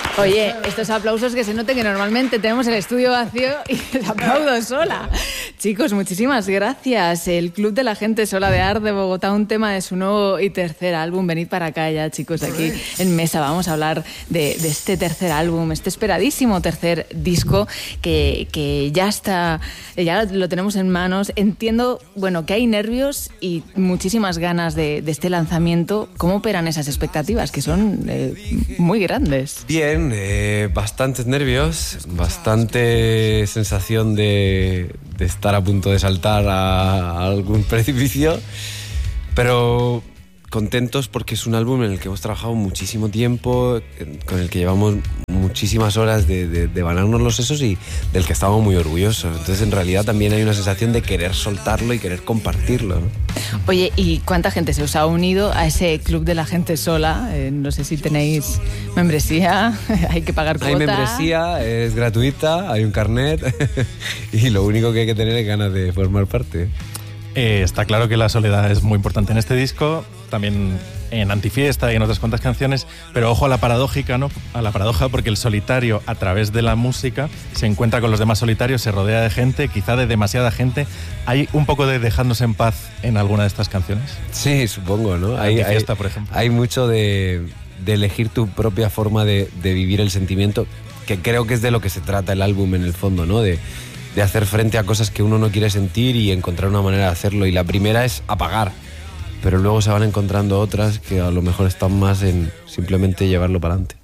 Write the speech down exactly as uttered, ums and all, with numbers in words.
Oye, estos aplausos que se noten que normalmente tenemos el estudio vacío y les aplaudo sola. Chicos, muchísimas gracias. El Club de la Gente Sola de Art de Bogotá, un tema de su nuevo y tercer álbum. Venid para acá ya, chicos, aquí en mesa. Vamos a hablar de, de este tercer álbum, este esperadísimo tercer disco que, que ya está, ya lo tenemos en manos. Entiendo, bueno, que hay nervios y muchísimas ganas de, de este lanzamiento. ¿Cómo operan esas expectativas, que son eh, muy grandes? Bien, eh, bastantes nervios, bastante sensación de, de estar a punto de saltar a, a algún precipicio, pero contentos porque es un álbum en el que hemos trabajado muchísimo tiempo, con el que llevamos muchísimas horas de, de, de banarnos los sesos y del que estamos muy orgullosos. Entonces, en realidad, también hay una sensación de querer soltarlo y querer compartirlo, ¿no? Oye, ¿y cuánta gente se os ha unido a ese Club de la Gente Sola? Eh, no sé si tenéis membresía, hay que pagar cuota. Hay membresía, es gratuita, hay un carnet y lo único que hay que tener es ganas de formar parte. Eh, está claro que la soledad es muy importante en este disco, también en Antifiesta y en otras cuantas canciones, pero ojo a la paradójica, ¿no? A la paradoja, porque el solitario, a través de la música, se encuentra con los demás solitarios, se rodea de gente, quizá de demasiada gente. ¿Hay un poco de dejarnos en paz en alguna de estas canciones? Sí, supongo, ¿no? Hay, Antifiesta, hay, por ejemplo. Hay mucho de, de elegir tu propia forma de, de vivir el sentimiento, que creo que es de lo que se trata el álbum en el fondo, ¿no? De, de hacer frente a cosas que uno no quiere sentir y encontrar una manera de hacerlo. Y la primera es apagar, pero luego se van encontrando otras que a lo mejor están más en simplemente llevarlo para adelante.